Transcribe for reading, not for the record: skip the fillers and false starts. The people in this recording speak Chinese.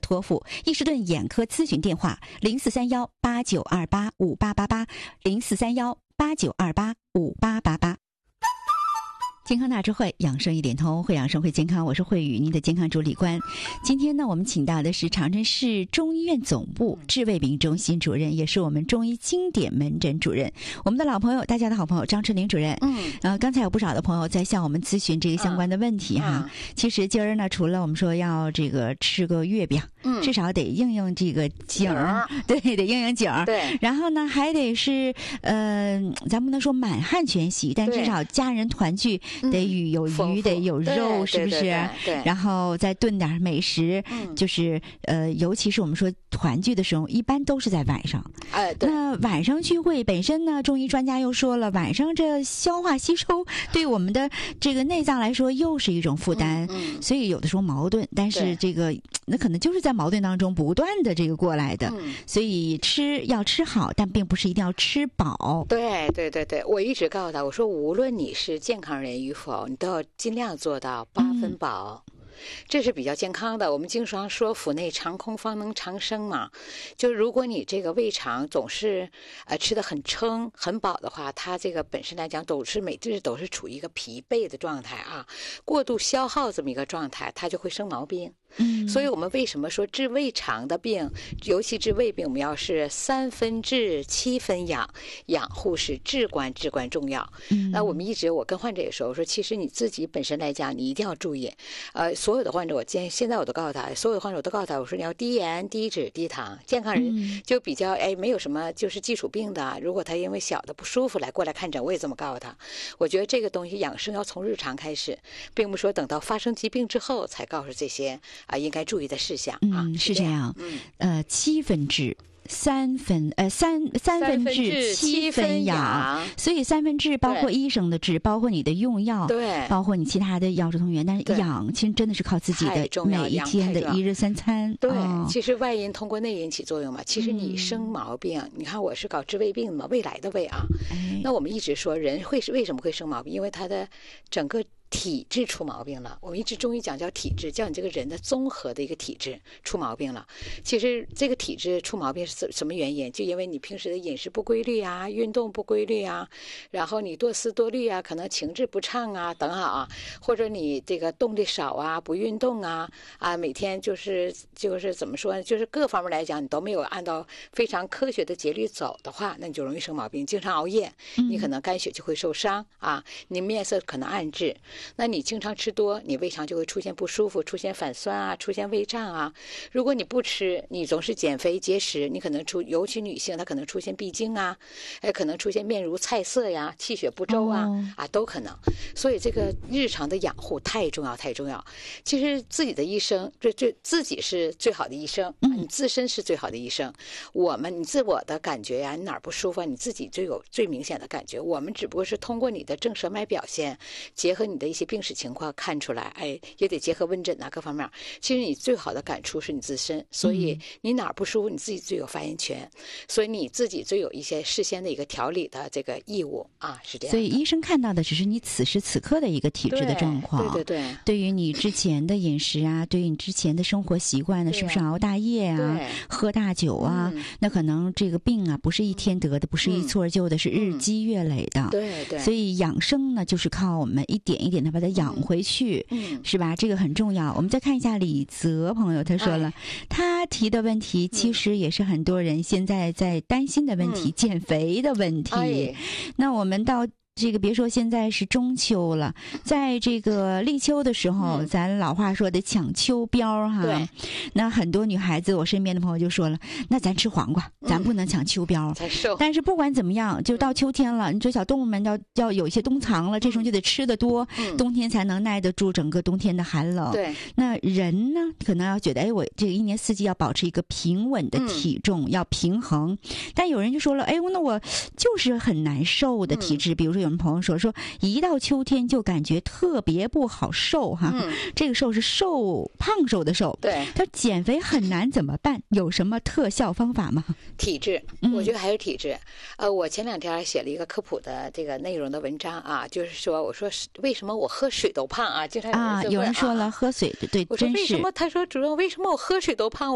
托付。伊士顿眼科咨询电话043189285888，043189285888。健康大智慧，养生一点通，会养生会健康，我是慧宇，您的健康主理官。今天呢，我们请到的是长春市中医院总部治胃病中心主任，也是我们中医经典门诊主任，我们的老朋友，大家的好朋友张春玲主任。刚才有不少的朋友在向我们咨询这个相关的问题哈。其实今儿呢，除了我们说要这个吃个月饼，至少得应应这个景儿，对，得应应景儿。对。然后呢，还得是咱不能说满汉全席，但至少家人团聚。得有鱼，得有肉，是不是？对。然后再炖点美食，就是尤其是我们说团聚的时候，一般都是在晚上。对。那晚上聚会本身呢，中医专家又说了，晚上这消化吸收对我们的这个内脏来说又是一种负担，所以有的时候矛盾。但是这个那可能就是在矛盾当中不断的这个过来的，所以吃要吃好，但并不是一定要吃饱。 对，我一直告诉他，我说无论你是健康人与否，你都要尽量做到8分饱。这是比较健康的。我们经常说腹内长空方能长生嘛，就如果你这个胃肠总是吃得很撑很饱的话，它这个本身来讲每日都是处于一个疲惫的状态啊，过度消耗这么一个状态，它就会生毛病。所以我们为什么说治胃肠的病，尤其治胃病，我们要是3分治7分养，养护是至关重要。那我跟患者也说，我说其实你自己本身来讲，你一定要注意。所有的患者，现在我都告诉他，所有的患者我都告诉他，我说你要低盐、低脂、低糖。健康人就比较没有什么就是基础病的，如果他因为小的不舒服过来看诊，我也这么告诉他。我觉得这个东西养生要从日常开始，并不是说等到发生疾病之后才告诉这些应该注意的事项啊。 是这样。7分治。三分治7分养，所以3分治包括医生的治，包括你的用药，对，包括你其他的药食同源。但是养其实真的是靠自己的每一天的1日3餐。 对，其实外因通过内因起作用嘛。其实你生毛病，你看我是搞治胃病的嘛，未来的胃啊。那我们一直说人为什么会生毛病，因为他的整个体质出毛病了。我们一直中医讲叫体质，叫你这个人的综合的一个体质出毛病了。其实这个体质出毛病是什么原因？就因为你平时的饮食不规律啊，运动不规律啊，然后你多思多虑啊，可能情志不畅啊等等啊，或者你这个动力少啊，不运动啊，每天就是怎么说呢，就是各方面来讲你都没有按照非常科学的节律走的话，那你就容易生毛病。经常熬夜，你可能肝血就会受伤啊，你面色可能暗滞。那你经常吃多，你胃肠就会出现不舒服，出现反酸啊，出现胃胀啊。如果你不吃，你总是减肥节食，你可能尤其女性她可能出现闭经啊，可能出现面如菜色呀，气血不周啊，都可能。所以这个日常的养护太重要。其实自己的医生，自己是最好的医生，你自身是最好的医生。你自我的感觉呀，你哪儿不舒服，你自己就有最明显的感觉。我们只不过是通过你的正舌脉表现，结合你的一些病史情况看出来，也得结合问诊啊各方面。其实你最好的感触是你自身，所以你哪儿不舒服，你自己最有发言权，所以你自己最有一些事先的一个调理的这个义务啊，是这样的。 所以医生看到的只是你此时此刻的一个体质的状况， 对。 对于你之前的饮食啊，对于你之前的生活习惯呢，是不是熬大夜啊，喝大酒啊，那可能这个病啊不是一天得的，不是一蹴而就的，是日积月累的。对。所以养生呢，就是靠我们一点一点的把它养回去，是吧？这个很重要。我们再看一下李泽朋友，他说了，他提的问题其实也是很多人现在在担心的问题，减肥的问题。那我们到这个别说现在是中秋了，在这个立秋的时候，咱老话说得抢秋膘哈。对。那很多女孩子，我身边的朋友就说了，那咱吃黄瓜，咱不能抢秋膘。才瘦。但是不管怎么样，就到秋天了，你说小动物们要有一些冬藏了，这时候就得吃得多，冬天才能耐得住整个冬天的寒冷。对。那人呢，可能要觉得，我这个一年四季要保持一个平稳的体重，要平衡。但有人就说了，那我就是很难受的体质，比如说有人朋友说一到秋天就感觉特别不好受哈，这个瘦是胖瘦的瘦。对，他减肥很难怎么办？有什么特效方法吗？ 体质，我觉得还是体质。我前2天写了一个科普的这个内容的文章啊，就是说我说为什么我喝水都胖啊？经常有人说了喝水，对， 我说为什么？他说主任为什么我喝水都胖？